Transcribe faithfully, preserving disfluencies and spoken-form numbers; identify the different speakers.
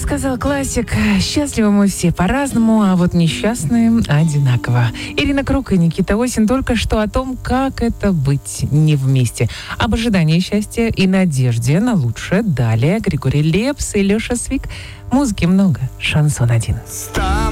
Speaker 1: сказал классик, счастливы мы все по-разному, а вот несчастные одинаково. Ирина Круг и Никита Осин только что о том, как это быть не вместе. Об ожидании счастья и надежде на лучшее. Далее Григорий Лепс и Леша Свик. Музыки много. Шансон один.